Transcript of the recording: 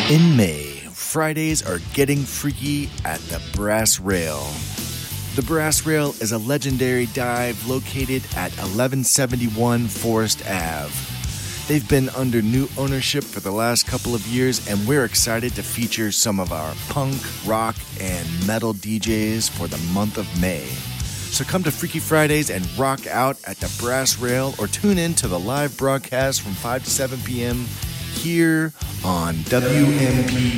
In May, Fridays are getting freaky at the Brass Rail. The Brass Rail is a legendary dive located at 1171 Forest Ave. They've been under new ownership for the last couple of years, and we're excited to feature some of our punk, rock, and metal DJs for the month of May. So come to Freaky Fridays and rock out at the Brass Rail, or tune in to the live broadcast from 5 to 7 p.m. here on WMP